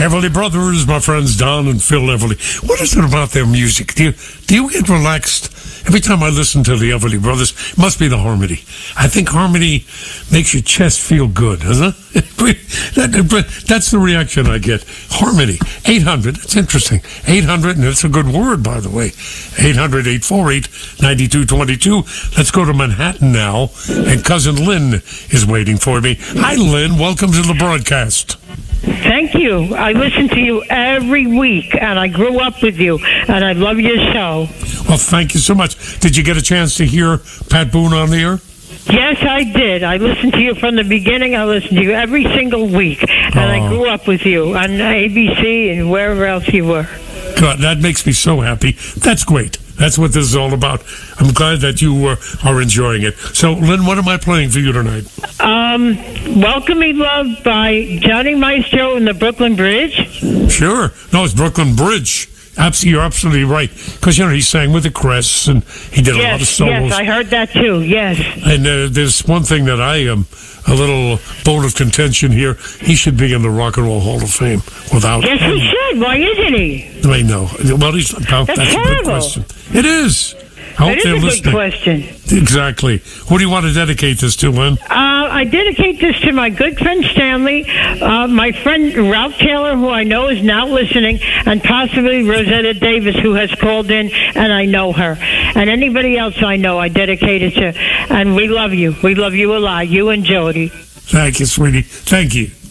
Everly Brothers, my friends Don and Phil Everly. What is it about their music? Do you get relaxed every time I listen to the Everly Brothers? It must be the harmony. I think harmony makes your chest feel good, doesn't it? That's the reaction I get. Harmony. 800. It's interesting. 800, and it's a good word, by the way. 800-848-9222. Let's go to Manhattan now, and Cousin Lynn is waiting for me. Hi, Lynn. Welcome to the broadcast. Thank you. I listen to you every week, and I grew up with you, and I love your show. Well, thank you so much. Did you get a chance to hear Pat Boone on the air? Yes, I did. I listened to you from the beginning. I listened to you every single week, and I grew up with you on ABC and wherever else you were. God, that makes me so happy. That's great. That's what this is all about. I'm glad that you are enjoying it. So, Lynn, what am I playing for you tonight? Welcome Me Love by Johnny Maestro and the Brooklyn Bridge. Sure. No, it's Brooklyn Bridge. You're absolutely right. Because, he sang with the Crests, and he did a lot of solos. Yes, I heard that too, yes. And there's one thing that I am a little bone of contention here. He should be in the Rock and Roll Hall of Fame without... Yes, he should. Why isn't he? I know. Well, that's terrible. A good question. It is. I hope they're listening. Good question. Exactly. Who do you want to dedicate this to, Lynn? I dedicate this to my good friend Stanley, my friend Ralph Taylor, who I know is now listening, and possibly Rosetta Davis, who has called in, and I know her. And anybody else I know, I dedicate it to. And we love you. We love you a lot, you and Jody. Thank you, sweetie. Thank you.